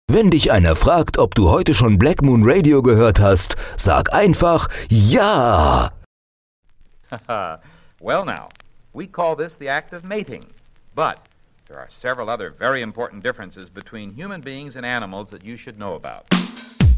Wenn dich einer fragt, ob du heute schon Black Moon Radio gehört hast, sag einfach ja. Well now, we call this the act of mating, but there are several other very important differences between human beings and animals that you should know about.